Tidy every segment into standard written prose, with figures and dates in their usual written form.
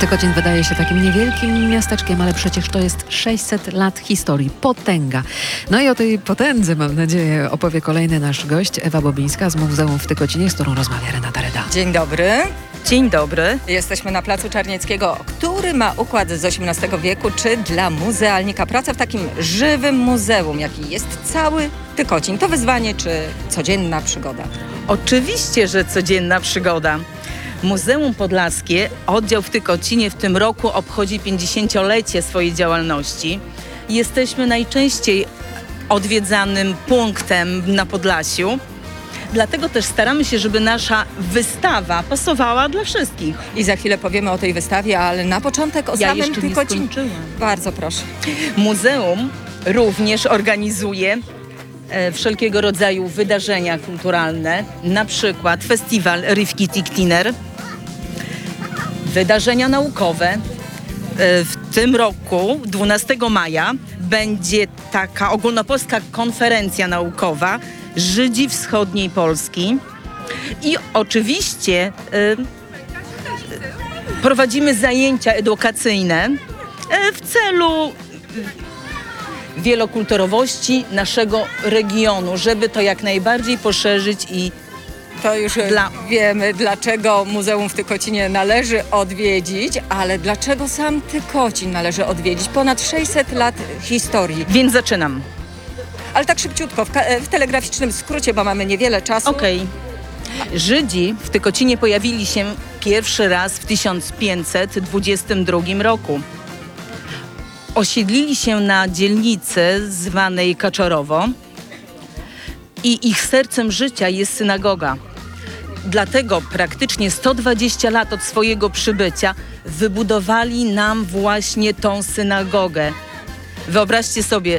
Tykocin wydaje się takim niewielkim miasteczkiem, ale przecież to jest 600 lat historii. Potęga. No i o tej potędze, mam nadzieję, opowie kolejny nasz gość, Ewa Bobińska z Muzeum w Tykocinie, z którą rozmawia Renata Reda. Dzień dobry. Dzień dobry. Jesteśmy na Placu Czarnieckiego, który ma układ z XVIII wieku. Czy dla muzealnika praca w takim żywym muzeum, jaki jest cały Tykocin, to wyzwanie czy codzienna przygoda? Oczywiście, że codzienna przygoda. Muzeum Podlaskie, oddział w Tykocinie w tym roku obchodzi 50-lecie swojej działalności. Jesteśmy najczęściej odwiedzanym punktem na Podlasiu. Dlatego też staramy się, żeby nasza wystawa pasowała dla wszystkich. I za chwilę powiemy o tej wystawie, ale na początek o samym jeszcze nie Tykocinie. skończyłam. Bardzo proszę. Muzeum również organizuje wszelkiego rodzaju wydarzenia kulturalne, na przykład festiwal Rifki Tiktiner, wydarzenia naukowe. W tym roku, 12 maja, będzie taka ogólnopolska konferencja naukowa Żydzi Wschodniej Polski i oczywiście prowadzimy zajęcia edukacyjne w celu wielokulturowości naszego regionu, żeby to jak najbardziej poszerzyć i To już wiemy, dlaczego Muzeum w Tykocinie należy odwiedzić, ale dlaczego sam Tykocin należy odwiedzić? Ponad 600 lat historii. Więc zaczynam. Ale tak szybciutko, w telegraficznym skrócie, bo mamy niewiele czasu. Okej. Żydzi w Tykocinie pojawili się pierwszy raz w 1522 roku. Osiedlili się na dzielnicy zwanej Kaczorowo i ich sercem życia jest synagoga. Dlatego praktycznie 120 lat od swojego przybycia wybudowali nam właśnie tą synagogę. Wyobraźcie sobie,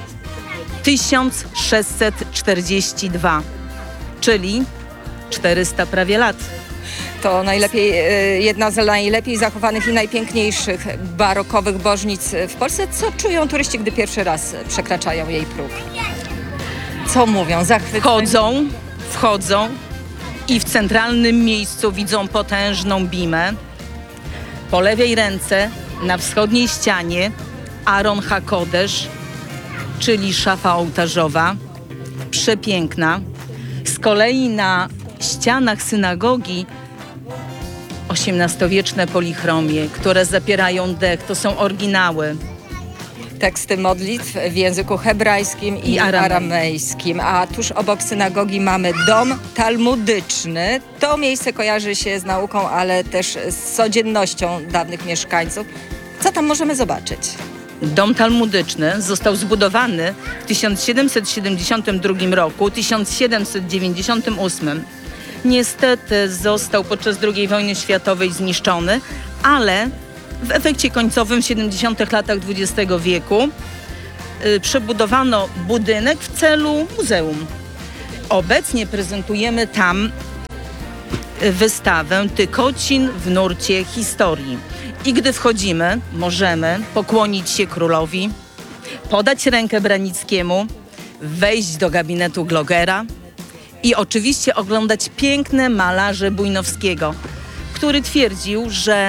1642, czyli 400 prawie lat. To jedna z najlepiej zachowanych i najpiękniejszych barokowych bożnic w Polsce. Co czują turyści, gdy pierwszy raz przekraczają jej próg? Co mówią? Zachwyceni? Wchodzą i w centralnym miejscu widzą potężną bimę. Po lewej ręce na wschodniej ścianie Aron HaKodesz, czyli szafa ołtarzowa, przepiękna. Z kolei na ścianach synagogi XVIII-wieczne polichromie, które zapierają dech, to są oryginały. Teksty modlitw w języku hebrajskim i aramejskim. A tuż obok synagogi mamy dom talmudyczny. To miejsce kojarzy się z nauką, ale też z codziennością dawnych mieszkańców. Co tam możemy zobaczyć? Dom talmudyczny został zbudowany w 1772 roku, 1798. Niestety został podczas II wojny światowej zniszczony, ale w efekcie końcowym w 70 latach XX wieku przebudowano budynek w celu muzeum. Obecnie prezentujemy tam wystawę Tykocin w nurcie historii. I gdy wchodzimy, możemy pokłonić się królowi, podać rękę Branickiemu, wejść do gabinetu Glogera i oczywiście oglądać piękne malarze Bujnowskiego, który twierdził, że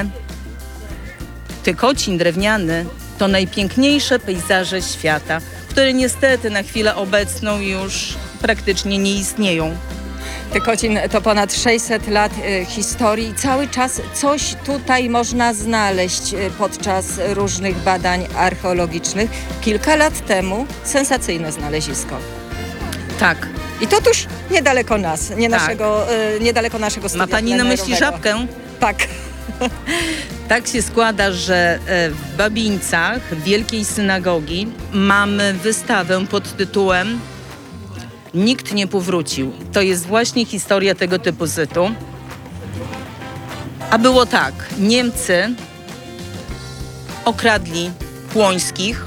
Tykocin drewniany to najpiękniejsze pejzaże świata, które niestety na chwilę obecną już praktycznie nie istnieją. Tykocin to ponad 600 lat historii. Cały czas coś tutaj można znaleźć podczas różnych badań archeologicznych. Kilka lat temu sensacyjne znalezisko. Tak. I to tuż niedaleko nas, niedaleko naszego studia. Ma pani na myśli plenerowego. Żabkę? Tak. Tak się składa, że w Babińcach, w Wielkiej Synagogi, mamy wystawę pod tytułem Nikt nie powrócił. To jest właśnie historia tego depozytu. A było tak, Niemcy okradli Płońskich,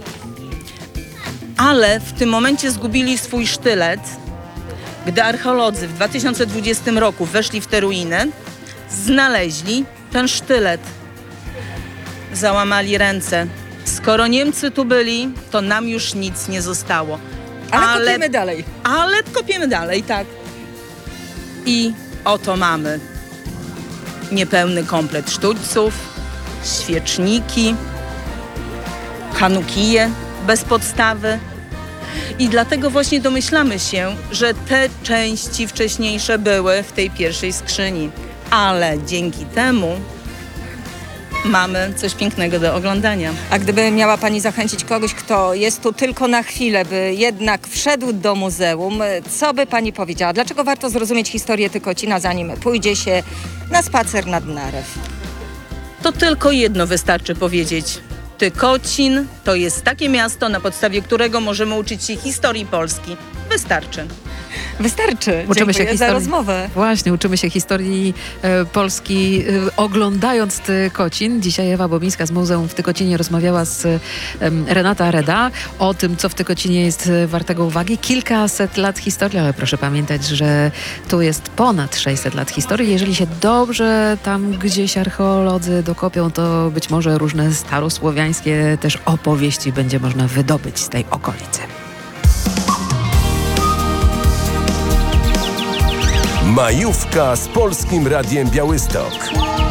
ale w tym momencie zgubili swój sztylet. Gdy archeolodzy w 2020 roku weszli w te ruiny, znaleźli ten sztylet. Załamali ręce. Skoro Niemcy tu byli, to nam już nic nie zostało. Ale kopiemy dalej. Ale kopiemy dalej, tak. I oto mamy niepełny komplet sztućców, świeczniki, chanukije bez podstawy. I dlatego właśnie domyślamy się, że te części wcześniejsze były w tej pierwszej skrzyni. Ale dzięki temu mamy coś pięknego do oglądania. A gdyby miała Pani zachęcić kogoś, kto jest tu tylko na chwilę, by jednak wszedł do muzeum, co by Pani powiedziała? Dlaczego warto zrozumieć historię Tykocina, zanim pójdzie się na spacer nad Narew? To tylko jedno wystarczy powiedzieć. Tykocin to jest takie miasto, na podstawie którego możemy uczyć się historii Polski. Wystarczy. Wystarczy. Uczymy się Dziękuję za historii. rozmowę. Właśnie, uczymy się historii Polski oglądając Tykocin. Dzisiaj Ewa Bobińska z Muzeum w Tykocinie rozmawiała z Renata Reda o tym, co w Tykocinie jest wartego uwagi. Kilkaset lat historii, ale proszę pamiętać, że tu jest ponad 600 lat historii. Jeżeli się dobrze tam gdzieś archeolodzy dokopią, to być może różne starosłowiańskie też opowieści będzie można wydobyć z tej okolicy. Majówka z Polskim Radiem Białystok.